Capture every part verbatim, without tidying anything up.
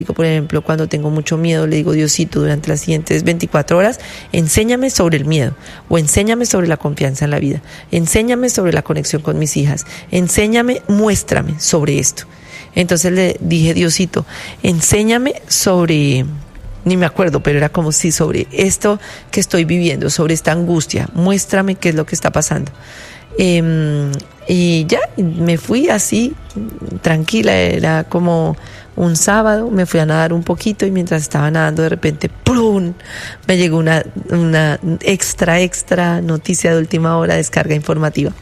Por ejemplo, cuando tengo mucho miedo, le digo, Diosito, durante las siguientes veinticuatro horas, enséñame sobre el miedo, o enséñame sobre la confianza en la vida, enséñame sobre la conexión con mis hijas, enséñame, muéstrame sobre esto. Entonces le dije, Diosito, enséñame sobre, ni me acuerdo, pero era como si sobre esto que estoy viviendo, sobre esta angustia, muéstrame qué es lo que está pasando. Eh, y ya, me fui así, tranquila, era como un sábado, me fui a nadar un poquito y mientras estaba nadando de repente, ¡plum!, me llegó una, una extra, extra noticia de última hora, descarga informativa.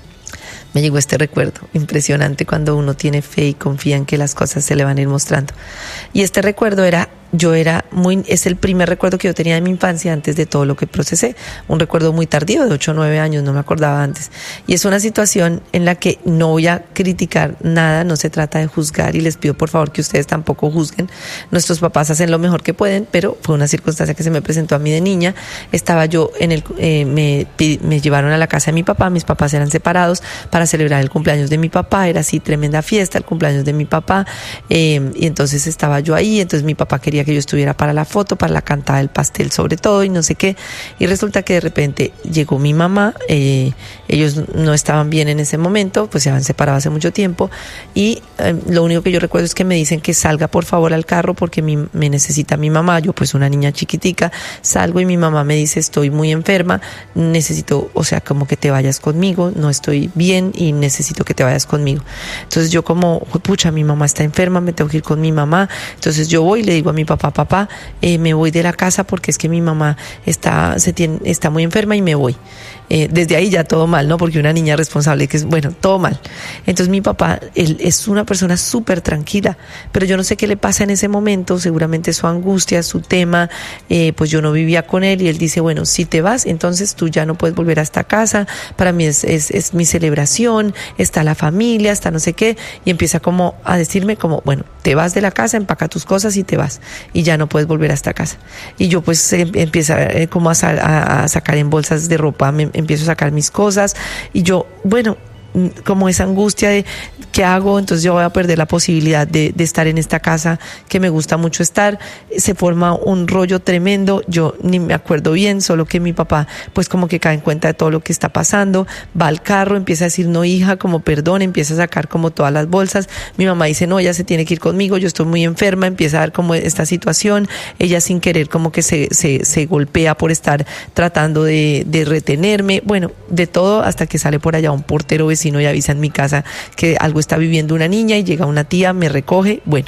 Me llegó este recuerdo impresionante cuando uno tiene fe y confía en que las cosas se le van a ir mostrando. Y este recuerdo era, yo era muy, es el primer recuerdo que yo tenía de mi infancia antes de todo lo que procesé. Un recuerdo muy tardío, de ocho o nueve años, no me acordaba antes. Y es una situación en la que no voy a criticar nada, no se trata de juzgar y les pido por favor que ustedes tampoco juzguen. Nuestros papás hacen lo mejor que pueden, pero fue una circunstancia que se me presentó a mí de niña. Estaba yo en el, eh, me, me llevaron a la casa de mi papá, mis papás eran separados para celebrar el cumpleaños de mi papá, era así tremenda fiesta, el cumpleaños de mi papá, eh, y entonces estaba yo ahí, entonces mi papá quería que yo estuviera para la foto, para la cantada del pastel sobre todo y no sé qué, y resulta que de repente llegó mi mamá, eh, ellos no estaban bien en ese momento, pues se habían separado hace mucho tiempo, y eh, lo único que yo recuerdo es que me dicen que salga por favor al carro porque mi, me necesita mi mamá, yo pues una niña chiquitica, salgo y mi mamá me dice estoy muy enferma, necesito, o sea, como que te vayas conmigo, no estoy bien y necesito que te vayas conmigo. Entonces yo como, pucha, mi mamá está enferma, me tengo que ir con mi mamá, entonces yo voy y le digo a mi papá, papá, eh, me voy de la casa porque es que mi mamá está, se tiene, está muy enferma y me voy. Eh, desde ahí ya todo mal, ¿no? Porque una niña responsable, que es, bueno, todo mal. Entonces mi papá, él es una persona súper tranquila, pero yo no sé qué le pasa en ese momento, seguramente su angustia, su tema, eh, pues yo no vivía con él y él dice, bueno, si te vas, entonces tú ya no puedes volver a esta casa, para mí es, es, es mi celebración, está la familia, está no sé qué, y empieza como a decirme como, bueno, te vas de la casa, empaca tus cosas y te vas, y ya no puedes volver a esta casa. Y yo pues eh, empieza eh, como a, a, a sacar en bolsas de ropa, me, empiezo a sacar mis cosas y yo, bueno, como esa angustia de ¿qué hago? Entonces yo voy a perder la posibilidad de, de estar en esta casa que me gusta mucho estar, se forma un rollo tremendo, yo ni me acuerdo bien, solo que mi papá pues como que cae en cuenta de todo lo que está pasando, va al carro, empieza a decir no hija, como perdón, empieza a sacar como todas las bolsas, mi mamá dice no, ella se tiene que ir conmigo, yo estoy muy enferma, empieza a dar como esta situación, ella sin querer como que se, se, se golpea por estar tratando de, de retenerme, bueno, de todo hasta que sale por allá un portero vecino y avisa en mi casa que algo está viviendo una niña y llega una tía, me recoge, bueno,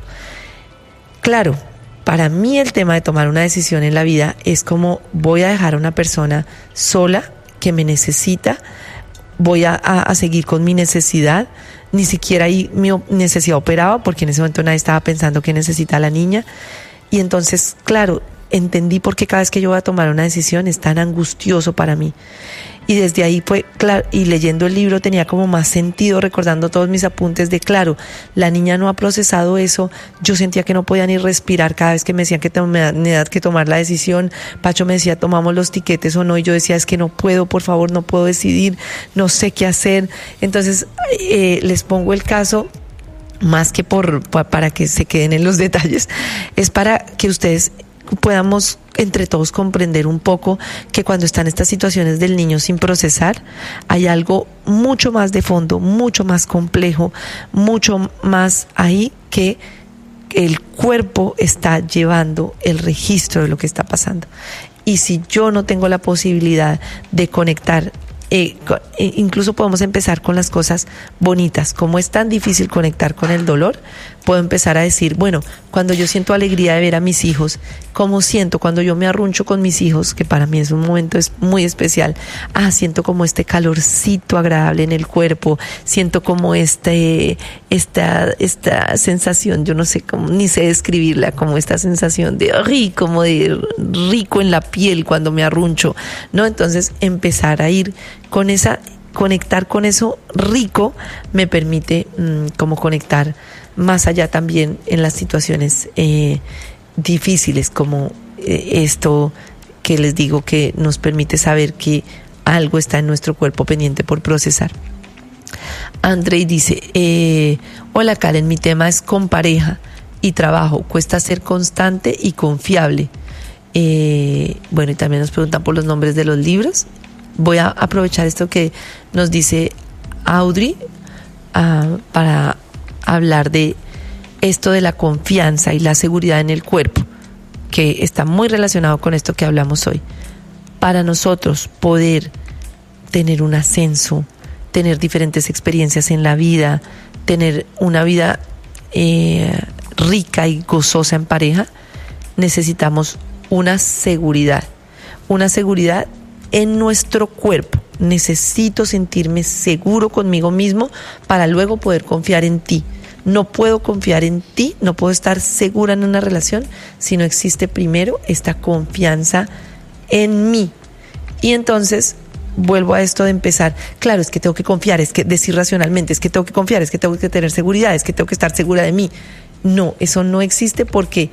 claro, para mí el tema de tomar una decisión en la vida es como voy a dejar a una persona sola que me necesita, voy a, a, a seguir con mi necesidad, ni siquiera ahí mi necesidad operaba porque en ese momento nadie estaba pensando que necesita a la niña y entonces, claro, entendí por qué cada vez que yo voy a tomar una decisión es tan angustioso para mí. Y desde ahí fue, claro, y leyendo el libro tenía como más sentido, recordando todos mis apuntes de, claro, la niña no ha procesado eso, yo sentía que no podía ni respirar cada vez que me decían que tenía que tomar la decisión, Pacho me decía, tomamos los tiquetes o no, y yo decía, es que no puedo, por favor, no puedo decidir, no sé qué hacer. Entonces, eh, les pongo el caso, más que por, para que se queden en los detalles, es para que ustedes podamos entre todos comprender un poco que cuando están estas situaciones del niño sin procesar, hay algo mucho más de fondo, mucho más complejo, mucho más ahí que el cuerpo está llevando el registro de lo que está pasando. Y si yo no tengo la posibilidad de conectar, eh, incluso podemos empezar con las cosas bonitas, como es tan difícil conectar con el dolor, puedo empezar a decir, bueno, cuando yo siento alegría de ver a mis hijos, ¿cómo siento cuando yo me arruncho con mis hijos? Que para mí es un momento es muy especial. Ah, siento como este calorcito agradable en el cuerpo, siento como este, esta, esta sensación, yo no sé cómo, ni sé describirla, como esta sensación de rico, como de rico en la piel cuando me arruncho, ¿no? Entonces empezar a ir con esa, conectar con eso rico me permite mmm, como conectar más allá también en las situaciones eh, difíciles como eh, esto que les digo que nos permite saber que algo está en nuestro cuerpo pendiente por procesar. Andrei dice, eh, hola Karen, mi tema es con pareja y trabajo, cuesta ser constante y confiable. Eh, bueno, y también nos preguntan por los nombres de los libros. Voy a aprovechar esto que nos dice Audrey uh, para hablar de esto de la confianza y la seguridad en el cuerpo, que está muy relacionado con esto que hablamos hoy. Para nosotros poder tener un ascenso, tener diferentes experiencias en la vida, tener una vida eh, rica y gozosa en pareja, necesitamos una seguridad, una seguridad en nuestro cuerpo. Necesito sentirme seguro conmigo mismo para luego poder confiar en ti. No puedo confiar en ti, no puedo estar segura en una relación si no existe primero esta confianza en mí. Y entonces vuelvo a esto de empezar, claro, es que tengo que confiar, es que decir racionalmente, es que tengo que confiar, es que tengo que tener seguridad, es que tengo que estar segura de mí. No, eso no existe porque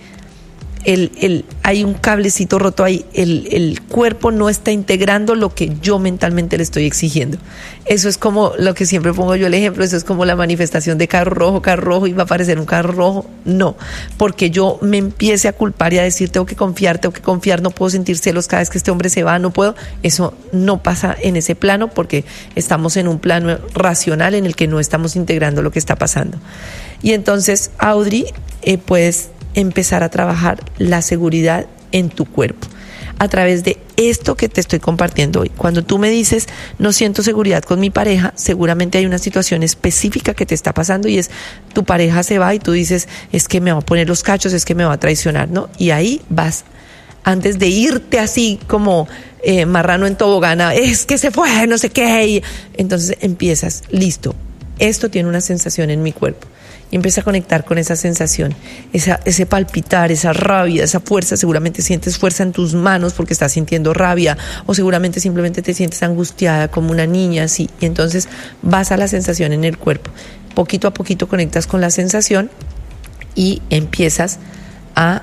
el, el, hay un cablecito roto ahí, el, el cuerpo no está integrando lo que yo mentalmente le estoy exigiendo. Eso es como lo que siempre pongo yo el ejemplo, eso es como la manifestación de carro rojo, carro rojo y va a aparecer un carro rojo. No, porque yo me empiece a culpar y a decir tengo que confiar, tengo que confiar, no puedo sentir celos cada vez que este hombre se va, no puedo. Eso no pasa en ese plano porque estamos en un plano racional en el que no estamos integrando lo que está pasando. Y entonces, Audrey, eh, puedes empezar a trabajar la seguridad en tu cuerpo a través de esto que te estoy compartiendo hoy. Cuando tú me dices no siento seguridad con mi pareja, seguramente hay una situación específica que te está pasando y es tu pareja se va y tú dices es que me va a poner los cachos, es que me va a traicionar, ¿no? Y ahí vas, antes de irte así como eh, marrano en tobogán, es que se fue, no sé qué, y entonces empiezas, listo, esto tiene una sensación en mi cuerpo. Y empieza a conectar con esa sensación, esa, ese palpitar, esa rabia, esa fuerza. Seguramente sientes fuerza en tus manos porque estás sintiendo rabia, o seguramente simplemente te sientes angustiada como una niña, así. Y entonces vas a la sensación en el cuerpo. Poquito a poquito conectas con la sensación y empiezas a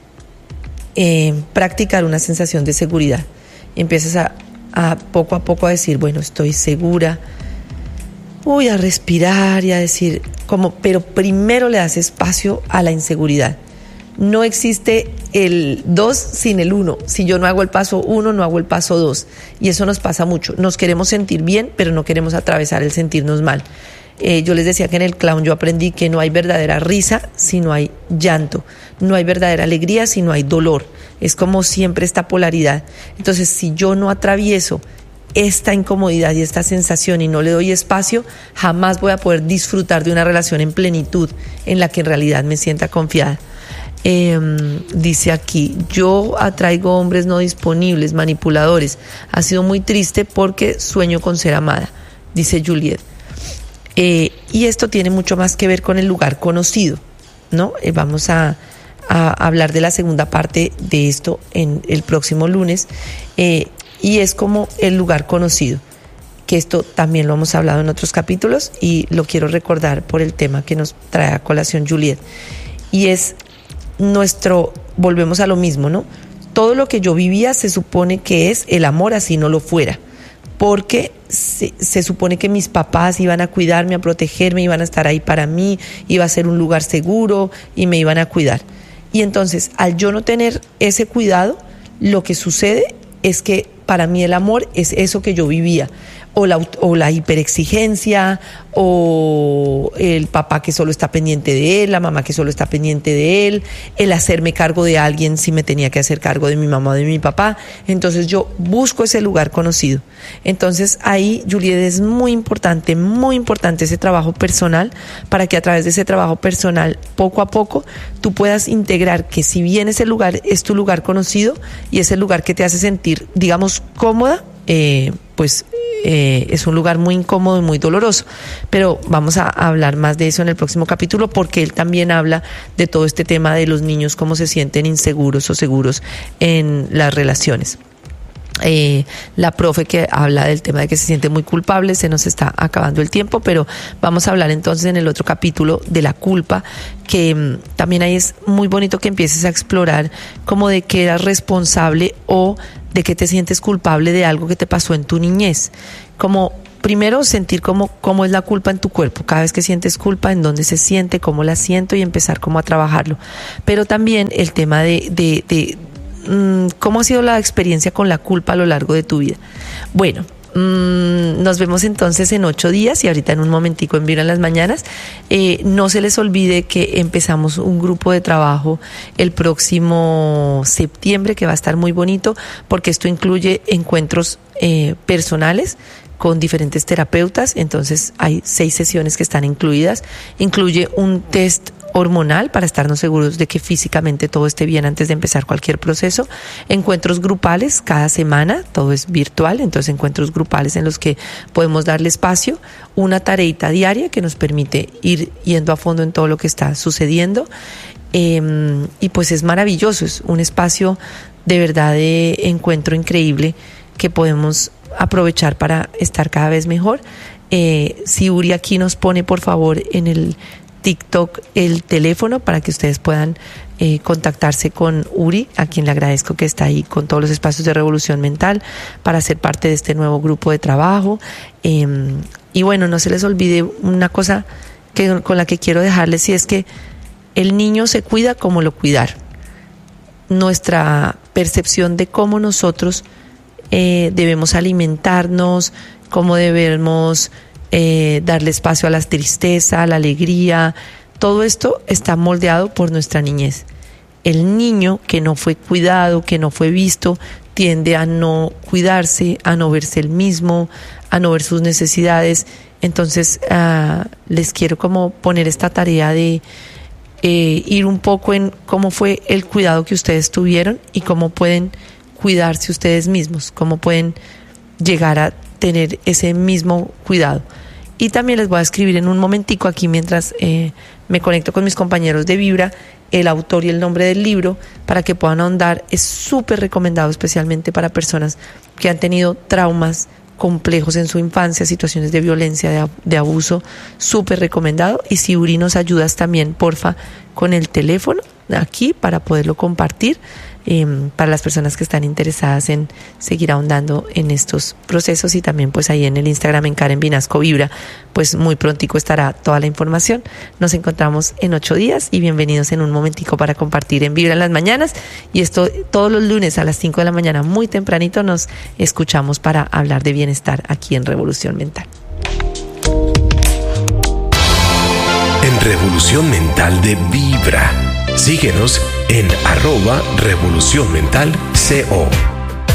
eh, practicar una sensación de seguridad. Empiezas a, a poco a poco a decir, bueno, estoy segura. Uy, a respirar y a decir, como, pero primero le das espacio a la inseguridad. No existe el dos sin el uno. Si yo no hago el paso uno, no hago el paso dos. Y eso nos pasa mucho. Nos queremos sentir bien, pero no queremos atravesar el sentirnos mal. Eh, yo les decía que en el clown yo aprendí que no hay verdadera risa si no hay llanto. No hay verdadera alegría si no hay dolor. Es como siempre esta polaridad. Entonces, si yo no atravieso esta incomodidad y esta sensación y no le doy espacio, jamás voy a poder disfrutar de una relación en plenitud en la que en realidad me sienta confiada. Eh, dice aquí, yo atraigo hombres no disponibles, manipuladores. Ha sido muy triste porque sueño con ser amada, dice Juliet. Eh, y esto tiene mucho más que ver con el lugar conocido, ¿no? Eh, vamos a, a hablar de la segunda parte de esto en el próximo lunes. Eh, Y es como el lugar conocido, que esto también lo hemos hablado en otros capítulos y lo quiero recordar por el tema que nos trae a colación Juliet. Y es nuestro, volvemos a lo mismo, ¿no? Todo lo que yo vivía se supone que es el amor así no lo fuera, porque se, se supone que mis papás iban a cuidarme, a protegerme, iban a estar ahí para mí, iba a ser un lugar seguro y me iban a cuidar. Y entonces, al yo no tener ese cuidado, lo que sucede es que para mí el amor es eso que yo vivía, o la, o la hiperexigencia, o el papá que solo está pendiente de él, la mamá que solo está pendiente de él, el hacerme cargo de alguien si me tenía que hacer cargo de mi mamá o de mi papá. Entonces yo busco ese lugar conocido. Entonces ahí, Juliet, es muy importante, muy importante ese trabajo personal, para que a través de ese trabajo personal, poco a poco, tú puedas integrar que si bien ese lugar es tu lugar conocido y es el lugar que te hace sentir, digamos, cómoda, eh, pues eh, es un lugar muy incómodo y muy doloroso, pero vamos a hablar más de eso en el próximo capítulo, porque él también habla de todo este tema de los niños, cómo se sienten inseguros o seguros en las relaciones. Eh, la profe que habla del tema de que se siente muy culpable. Se nos está acabando el tiempo, pero vamos a hablar entonces en el otro capítulo de la culpa, que um, también ahí es muy bonito que empieces a explorar como de que eras responsable o de que te sientes culpable de algo que te pasó en tu niñez. Como primero sentir cómo, cómo es la culpa en tu cuerpo, cada vez que sientes culpa, en dónde se siente, cómo la siento y empezar como a trabajarlo. Pero también el tema de, de, de mmm, cómo ha sido la experiencia con la culpa a lo largo de tu vida. Bueno, mmm, nos vemos entonces en ocho días y ahorita en un momentico en Vibra en las Mañanas. Eh, no se les olvide que empezamos un grupo de trabajo el próximo septiembre que va a estar muy bonito porque esto incluye encuentros eh, personales con diferentes terapeutas. Entonces hay seis sesiones que están incluidas. Incluye un test hormonal para estarnos seguros de que físicamente todo esté bien antes de empezar cualquier proceso. Encuentros grupales cada semana, todo es virtual, entonces encuentros grupales en los que podemos darle espacio, una tareita diaria que nos permite ir yendo a fondo en todo lo que está sucediendo. Eh, y pues es maravilloso, es un espacio de verdad de encuentro increíble que podemos aprovechar para estar cada vez mejor. Eh, si Uri aquí nos pone por favor en el TikTok el teléfono para que ustedes puedan eh, contactarse con Uri, a quien le agradezco que está ahí con todos los espacios de Revolución Mental para ser parte de este nuevo grupo de trabajo. Eh, y bueno, no se les olvide una cosa que, con la que quiero dejarles, y es que el niño se cuida como lo cuidaron. Nuestra percepción de cómo nosotros eh, debemos alimentarnos, cómo debemos Eh, darle espacio a la tristeza, a la alegría, todo esto está moldeado por nuestra niñez. El niño que no fue cuidado, que no fue visto, tiende a no cuidarse, a no verse el mismo, a no ver sus necesidades. Entonces uh, les quiero como poner esta tarea de eh, ir un poco en cómo fue el cuidado que ustedes tuvieron y cómo pueden cuidarse ustedes mismos, cómo pueden llegar a tener ese mismo cuidado. Y también les voy a escribir en un momentico aquí mientras eh, me conecto con mis compañeros de Vibra el autor y el nombre del libro para que puedan ahondar. Es súper recomendado especialmente para personas que han tenido traumas complejos en su infancia, situaciones de violencia, de, de abuso, súper recomendado. Y si Uri nos ayudas también, porfa, con el teléfono aquí para poderlo compartir eh, para las personas que están interesadas en seguir ahondando en estos procesos. Y también pues ahí en el Instagram en Karen Vinasco Vibra, pues muy prontico estará toda la información. Nos encontramos en ocho días y bienvenidos en un momentico para compartir en Vibra en las Mañanas. Y esto todos los lunes a las cinco de la mañana, muy tempranito, nos escuchamos para hablar de bienestar aquí en Revolución Mental. En Revolución Mental de Vibra. Síguenos en arroba Revolución Mental C O.